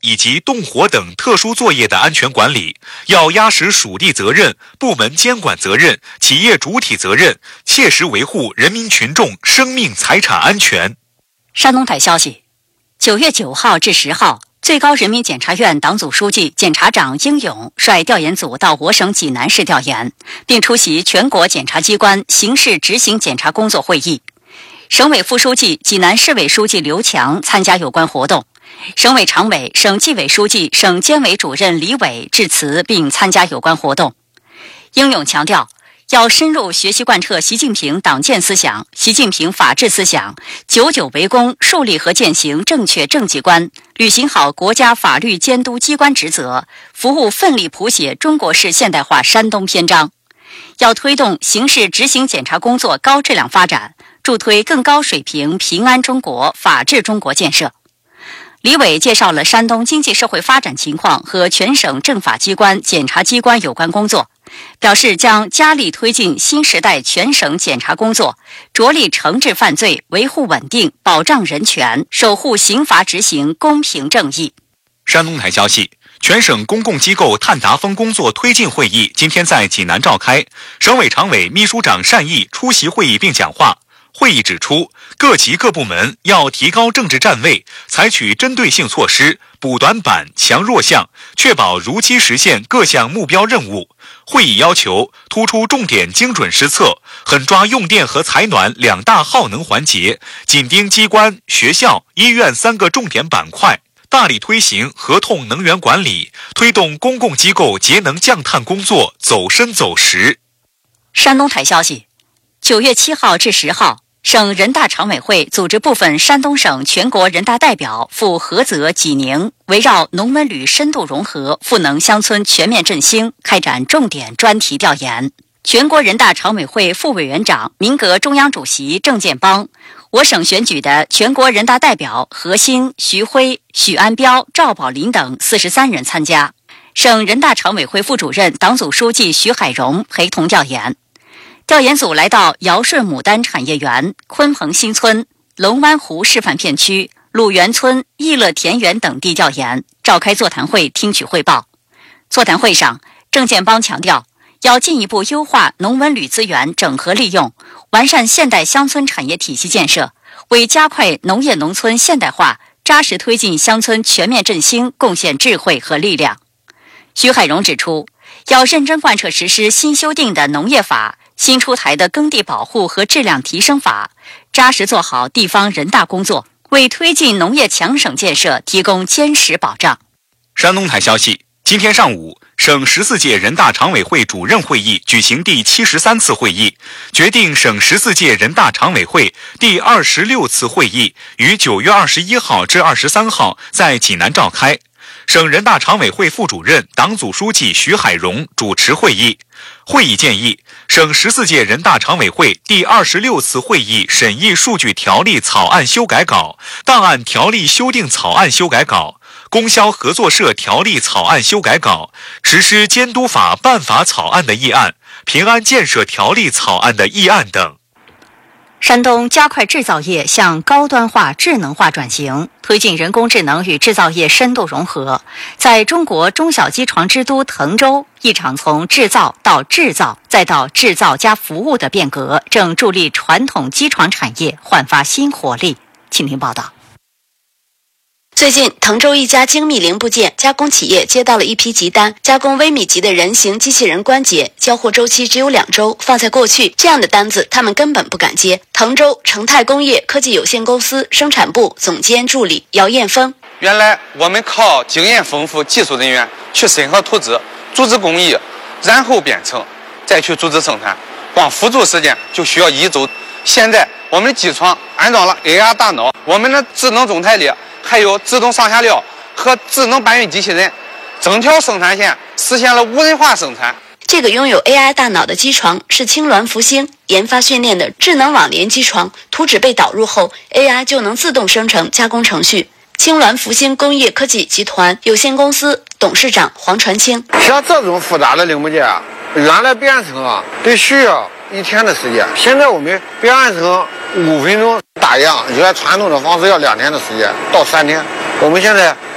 以及动火等特殊作业的安全管理，要压实属地责任、部门监管责任、企业主体责任，切实维护人民群众生命财产安全。 山东台消息，9月9号至10号，最高人民检察院党组书记、检察长英勇率调研组到我省济南市调研，并出席全国检察机关刑事执行检察工作会议。省委副书记、济南市委书记刘强参加有关活动，省委常委、省纪委书记、省监委主任李伟致辞并参加有关活动。英勇强调，要深入学习贯彻习近平党建思想、习近平法治思想，久久为功，树立和践行正确政绩观，履行好国家法律监督机关职责，服务奋力谱写中国式现代化山东篇章。要推动刑事执行检察工作高质量发展，助推更高水平平安中国、法治中国建设。李伟介绍了山东经济社会发展情况和全省政法机关、检察机关有关工作，表示将加力推进新时代全省检察工作，着力惩治犯罪，维护稳定，保障人权，守护刑罚执行公平正义。 山东台消息，全省公共机构碳达峰工作推进会议今天在济南召开，省委常委、秘书长单毅出席会议并讲话。会议指出，各级各部门要提高政治站位，采取针对性措施，补短板、强弱项，确保如期实现各项目标任务。会议要求突出重点精准施策，狠抓用电和采暖2大耗能环节，紧盯机关、学校、医院3个重点板块，大力推行合同能源管理，推动公共机构节能降碳工作走深走实。 山东台消息，9月7号至10号，省人大常委会组织部分山东省全国人大代表赴菏泽、济宁，围绕农文旅深度融合、赋能乡村全面振兴开展重点专题调研。全国人大常委会副委员长、民革中央主席郑建邦，我省选举的全国人大代表何新、徐辉、许安标、赵宝林等43人参加。省人大常委会副主任、党组书记徐海荣陪同调研。调研组来到尧顺牡丹产业园、鲲鹏新村、龙湾湖示范片区、鲁源村、益乐田园等地调研，召开座谈会听取汇报。座谈会上，郑建邦强调，要进一步优化农文旅资源整合利用，完善现代乡村产业体系建设，为加快农业农村现代化、扎实推进乡村全面振兴贡献智慧和力量。徐海荣指出，要认真贯彻实施新修订的农业法、新出台的耕地保护和质量提升法，扎实做好地方人大工作，为推进农业强省建设提供坚实保障。 山东台消息，今天上午，省14届人大常委会主任会议举行第73次会议，决定省14届人大常委会第26次会议于9月21号至23号在济南召开。省人大常委会副主任、党组书记徐海荣主持会议。会议建议，省14届人大常委会第26次会议审议数据条例草案修改稿、档案条例修订草案修改稿、供销合作社条例草案修改稿、实施监督法办法草案的议案、平安建设条例草案的议案等。 山东加快制造业向高端化、智能化转型，推进人工智能与制造业深度融合。在中国中小机床之都滕州，一场从制造到制造再到制造加服务的变革，正助力传统机床产业焕发新活力。请听报道。 最近，滕州一家精密零部件加工企业接到了一批急单，加工微米级的人形机器人关节，交货周期只有2周。放在过去，这样的单子他们根本不敢接。滕州成泰工业科技有限公司生产部总监助理姚艳峰： 原来我们靠经验丰富技术人员去审核图纸、组织工艺，然后编程，再去组织生产，光辅助时间就需要1周。现在我们的机床安装了 AR 大脑，我们的智能总台里还有自动上下料和智能搬运机器人，整条生产线实现了无人化生产。 这个拥有 AI 大脑的机床是青鸾福星研发训练的智能网联机床，图纸被导入后 AI 就能自动生成加工程序。青鸾福星工业科技集团有限公司董事长黄传清： 像这种复杂的零部件原来编程得需要1天的时间，现在我们编完成5分钟打样，原来传统的方式要2天的时间到3天。我们现在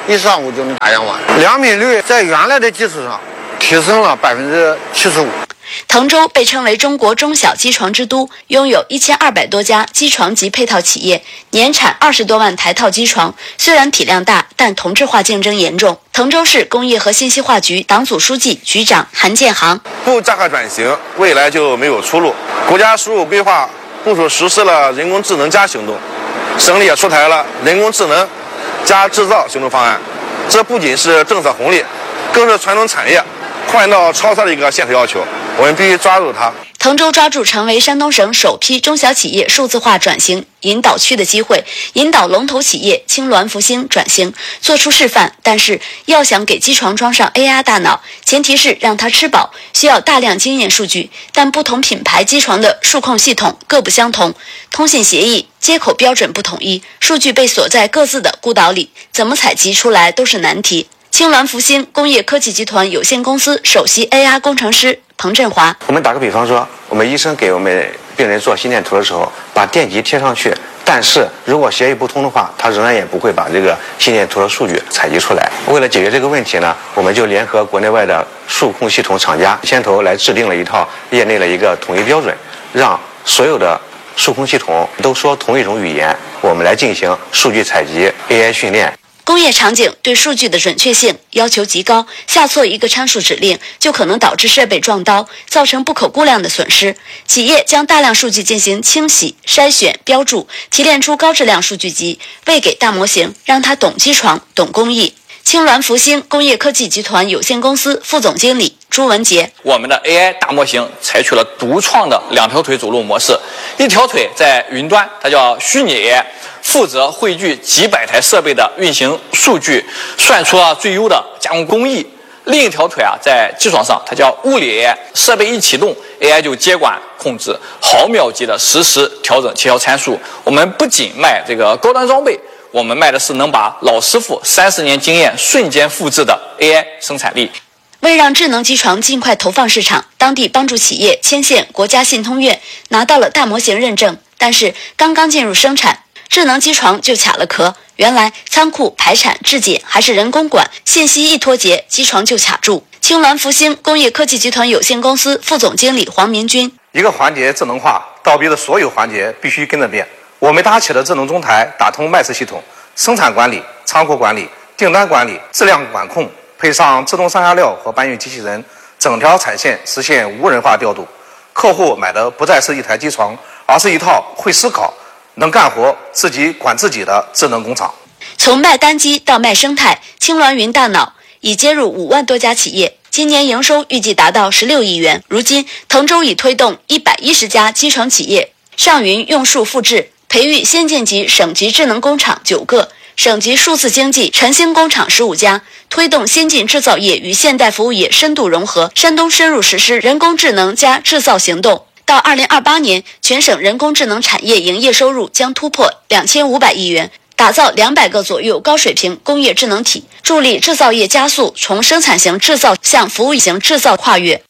一上午就能打烊完，良品率在原来的基础上提升了75%。 滕州被称为中国中小机床之都，拥有1200多家机床及配套企业，年产20多万台套机床。虽然体量大，但同质化竞争严重。滕州市工业和信息化局党组书记、局长韩建航： 不扎克转型，未来就没有出路。国家输入规划部署实施了人工智能加行动，省里也出台了人工智能加制造行动方案。这不仅是政策红利，更是传统产业换到超车的一个现实要求，我们必须抓住它。 滕州抓住成为山东省首批中小企业数字化转型引导区的机会，引导龙头企业青鸾福星转型，做出示范。但是要想给机床装上 AI 大脑，前提是让它吃饱，需要大量经验数据。但不同品牌机床的数控系统各不相同，通信协议、接口标准不统一，数据被锁在各自的孤岛里，怎么采集出来都是难题。青鸾福星工业科技集团有限公司首席 AI 工程师彭振华： 我们打个比方说，我们医生给我们病人做心电图的时候，把电极贴上去，但是如果协议不通的话，他仍然也不会把这个心电图的数据采集出来。为了解决这个问题呢，我们就联合国内外的数控系统厂家，牵头来制定了一套业内的一个统一标准，让所有的数控系统都说同一种语言，我们来进行数据采集、AI 训练。 工业场景对数据的准确性要求极高，下错一个参数指令就可能导致设备撞刀，造成不可估量的损失。企业将大量数据进行清洗、筛选、标注，提炼出高质量数据集，喂给大模型，让它懂机床、懂工艺。青鸾福星工业科技集团有限公司副总经理朱文杰： 我们的 AI 大模型采取了独创的2条腿走路模式，一条腿在云端，它叫虚拟 AI， 负责汇聚几百台设备的运行数据，算出了最优的加工工艺。另一条腿在机床上，它叫物理 AI， 设备一启动 ，AI 就接管控制，毫秒级的实时调整协调参数。我们不仅卖这个高端装备，我们卖的是能把老师傅30年经验瞬间复制的 AI 生产力。 为让智能机床尽快投放市场，当地帮助企业牵线国家信通院，拿到了大模型认证。但是刚刚进入生产，智能机床就卡了壳。原来仓库排产质检还是人工管，信息一脱节，机床就卡住。青鸾福星工业科技集团有限公司副总经理黄明军： 一个环节智能化，倒逼的所有环节必须跟着变。我们搭起的智能中台打通麦式系统、生产管理、仓库管理、订单管理、质量管控，配上自动上下料和搬运机器人，整条产线实现无人化调度。客户买的不再是一台机床，而是一套会思考、能干活、自己管自己的智能工厂。 从卖单机到卖生态，青鸾云大脑已接入5万多家企业，今年营收预计达到16亿元。如今，滕州已推动110家机床企业上云用数复制，培育先进级省级智能工厂9个，省级数字经济晨星工厂15家，推动先进制造业与现代服务业深度融合。山东深入实施人工智能加制造行动，到2028年，全省人工智能产业营业收入将突破2500亿元，打造200个左右高水平工业智能体，助力制造业加速从生产型制造向服务型制造跨越。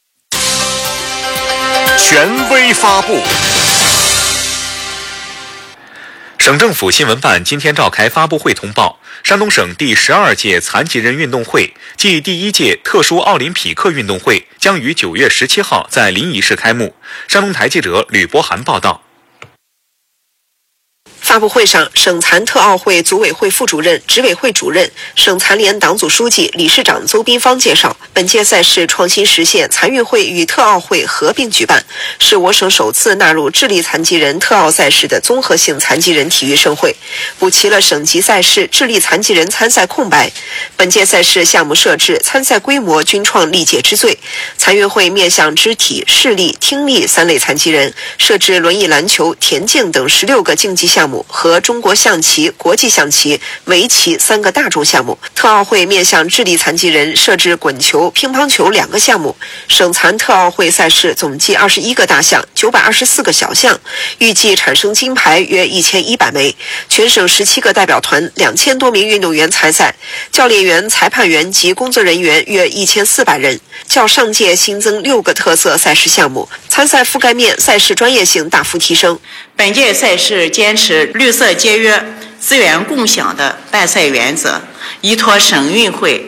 权威发布。省政府新闻办今天召开发布会通报，山东省第12届残疾人运动会暨第1届特殊奥林匹克运动会将于9月17号在临沂市开幕。山东台记者吕博涵报道。 发布会上，省残特奥会组委会副主任、执委会主任、省残联党组书记、理事长邹斌芳介绍，本届赛事创新实现残运会与特奥会合并举办，是我省首次纳入智力残疾人特奥赛事的综合性残疾人体育盛会，补齐了省级赛事智力残疾人参赛空白。本届赛事项目设置、参赛规模均创历届之最。残运会面向肢体、视力、听力3类残疾人，设置轮椅篮球、田径等16个竞技项目和中国象棋、国际象棋、围棋3个大众项目。特奥会面向智力残疾人，设置滚球、乒乓球2个项目。省残特奥会赛事总计21个大项，924个小项，预计产生金牌约1100枚。全省17个代表团，2000多名运动员参赛，教练员、裁判员及工作人员约1400人，较上届新增6个特色赛事项目，参赛覆盖面、赛事专业性大幅提升。 本届赛事坚持绿色节约、 资源共享的办赛原则，依托省运会